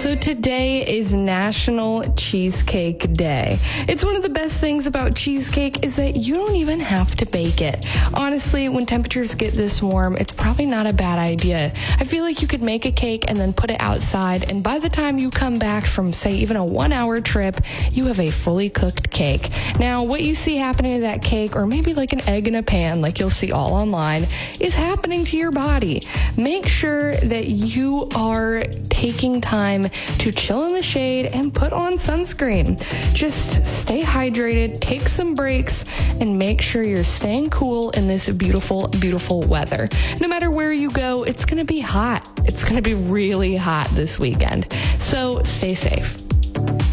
So today is National Cheesecake Day. It's one of the best things about cheesecake is that you don't even have to bake it. Honestly, when temperatures get this warm, it's probably not a bad idea. I feel like you could make a cake and then put it outside, and by the time you come back from, say, even a 1-hour trip, you have a fully cooked cake. Now, what you see happening to that cake, or maybe like an egg in a pan, like you'll see all online, is happening to your body. Make sure that you are taking time to chill in the shade and put on sunscreen. Just stay hydrated, take some breaks, and make sure you're staying cool in this beautiful, beautiful weather. No matter where you go, it's going to be hot. It's going to be really hot this weekend. So stay safe.